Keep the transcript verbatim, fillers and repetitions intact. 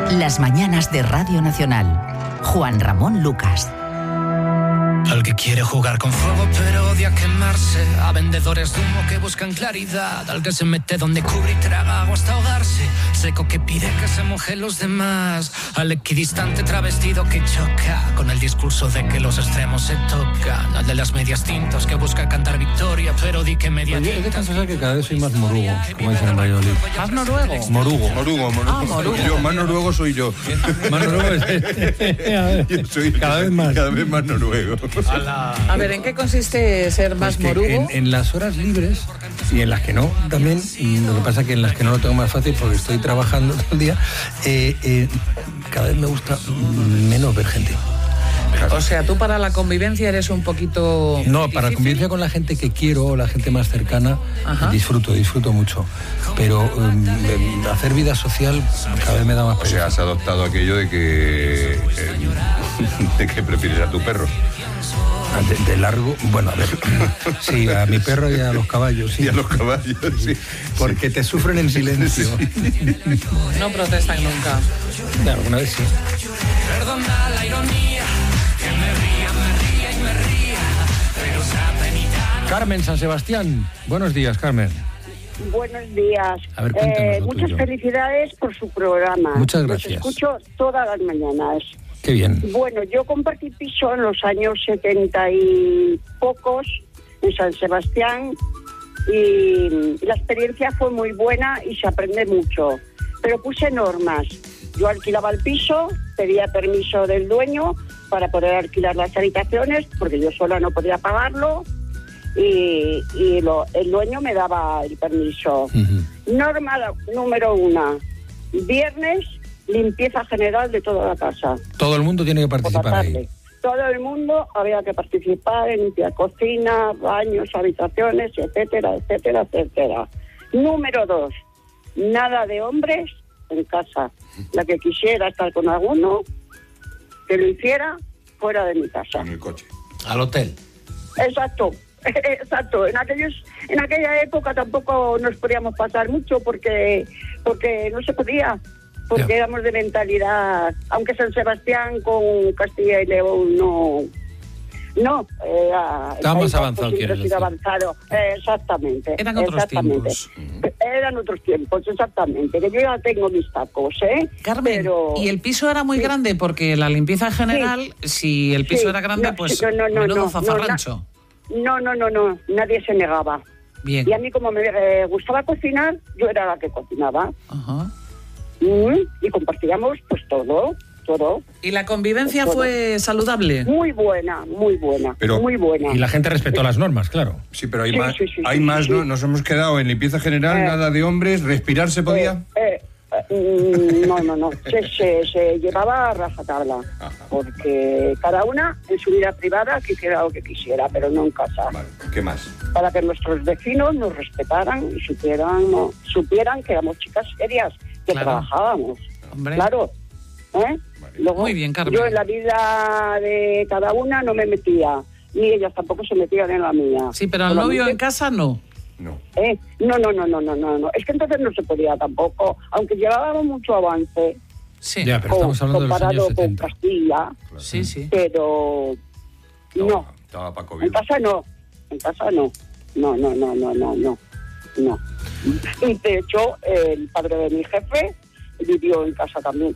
Las mañanas de Radio Nacional. Juan Ramón Lucas. Al que quiere jugar con fuego pero odia quemarse, a vendedores de humo que buscan claridad, al que se mete donde cubre y traga agua hasta ahogarse, seco que pide que se mojen los demás, al equidistante travestido que choca con el discurso de que los extremos se tocan, al de las medias tintas que busca cantar victoria pero di que media tinta. Oye, es de pensar que cada vez soy más morugo, como dicen en Valladolid. ¿Más noruego? Morugo. Morugo, morugo. Ah, morugo. Yo, más noruego soy yo. Más noruego es... Yo soy cada vez más. Cada vez más noruego. A, la... a ver, ¿en qué consiste ser más pues morugo? En, en las horas libres y en las que no también, lo que pasa es que en las que no lo tengo más fácil porque estoy trabajando todo el día, eh, eh, cada vez me gusta menos ver gente. Claro. O sea, tú para la convivencia eres un poquito... No, difícil. Para convivencia con la gente que quiero, la gente más cercana, Ajá. disfruto, disfruto mucho. Pero um, hacer vida social cada vez me da más pereza. O sea, has adoptado aquello de que... Eh, de que prefieres a tu perro. De, de largo, bueno, a ver, sí, a mi perro y a los caballos, sí. Y a los caballos, sí. Porque te sufren en silencio. Sí. No protestan nunca. Claro, alguna vez sí. Perdona la ironía, que me ría, me ría y me ría, pero sabe. Carmen San Sebastián, buenos días, Carmen. Buenos días. A ver, eh, muchas tuyo. felicidades por su programa. Muchas gracias. Los escucho todas las mañanas. Qué bien. Bueno, yo compartí piso en los años setenta y pocos en San Sebastián y la experiencia fue muy buena y se aprende mucho. Pero puse normas. Yo alquilaba el piso, pedía permiso del dueño para poder alquilar las habitaciones porque yo sola no podía pagarlo y, y lo, el dueño me daba el permiso. Uh-huh. Norma número una. Viernes, limpieza general de toda la casa. Todo el mundo tiene que participar ahí. Todo el mundo había que participar en limpiar cocina, baños, habitaciones, etcétera, etcétera, etcétera. Número dos, nada de hombres en casa. La que quisiera estar con alguno, que lo hiciera fuera de mi casa. En el coche. Al hotel. Exacto. Exacto, en aquellos, en aquella época tampoco nos podíamos pasar mucho porque, porque no se podía. Porque yeah. éramos de mentalidad, aunque San Sebastián con Castilla y León no, no, eh, estaba más avanzado, quieres decir. avanzado, eh, exactamente. Eran otros exactamente. tiempos. Eran otros tiempos, exactamente. Que yo ya tengo mis tacos, ¿eh? Carmen, Pero... ¿y el piso era muy sí. grande? Porque la limpieza general, sí. si el piso sí. era grande, no, pues no, no, no, menudo no, zafarrancho. No, no, no, no, nadie se negaba. Bien. Y a mí como me eh, gustaba cocinar, yo era la que cocinaba. Ajá. Mm, y compartíamos pues todo, todo. ¿Y la convivencia todo. fue saludable? Muy buena, muy buena, pero, muy buena. Y la gente respetó las normas, claro. Sí, pero hay sí, más, sí, sí, hay sí, más sí. ¿no? Nos hemos quedado en limpieza general, eh, nada de hombres, respirar se podía. Eh, eh, no, no, no, se, se, se llevaba a rajatabla, porque cada una en su vida privada quisiera lo que quisiera, pero no en casa. Vale. ¿Qué más? Para que nuestros vecinos nos respetaran y supieran, no, supieran que éramos chicas serias, que claro. trabajábamos. Hombre. Claro. ¿Eh? Vale. Luego, muy bien, Carmen. Yo en la vida de cada una no me metía, ni ellas tampoco se metían en la mía. Sí, pero el novio en casa no. No. ¿Eh? No, no, no, no, no, no, no. Es que entonces no se podía tampoco, aunque llevábamos mucho avance. Sí. Ya, pero con, estamos hablando de los años comparado con setenta. Castilla. Claro. Sí, sí. Pero Estaba, no. Estaba Paco En Vivo. casa no. En casa no. No, no, no, no, no, no. No. Y de hecho, el padre de mi jefe vivió en casa también.